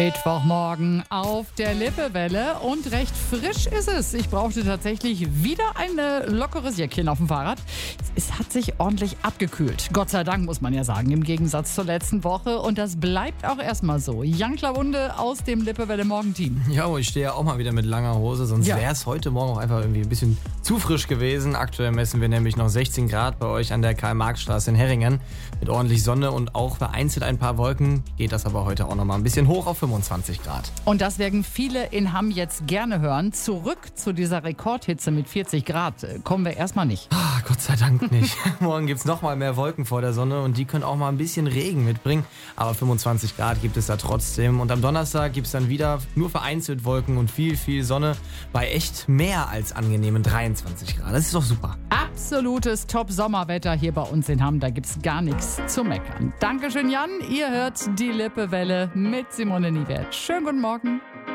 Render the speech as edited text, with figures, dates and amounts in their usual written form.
Mittwochmorgen auf der Lippewelle und recht frisch ist es. Ich brauchte tatsächlich wieder ein lockeres Jäckchen auf dem Fahrrad. Es hat sich ordentlich abgekühlt. Gott sei Dank, muss man ja sagen, im Gegensatz zur letzten Woche. Und das bleibt auch erstmal so. Jan Klawunde aus dem Lippewelle Morgenteam. Ja, ich stehe ja auch mal wieder mit langer Hose, sonst wäre es heute Morgen auch einfach irgendwie ein bisschen zu frisch gewesen. Aktuell messen wir nämlich noch 16 Grad bei euch an der Karl-Marx-Straße in Herringen. Mit ordentlich Sonne und auch vereinzelt ein paar Wolken geht das aber heute auch noch mal ein bisschen hoch auf 25 Grad. Und das werden viele in Hamm jetzt gerne hören. Zurück zu dieser Rekordhitze mit 40 Grad kommen wir erstmal nicht. Gott sei Dank nicht. Morgen gibt es noch mal mehr Wolken vor der Sonne und die können auch mal ein bisschen Regen mitbringen. Aber 25 Grad gibt es da trotzdem. Und am Donnerstag gibt es dann wieder nur vereinzelt Wolken und viel Sonne bei echt mehr als angenehmen 23 Grad. Das ist doch super. Absolutes Top-Sommerwetter hier bei uns in Hamm. Da gibt's gar nichts zu meckern. Dankeschön, Jan. Ihr hört die Lippewelle mit Simone Niewert. Schönen guten Morgen.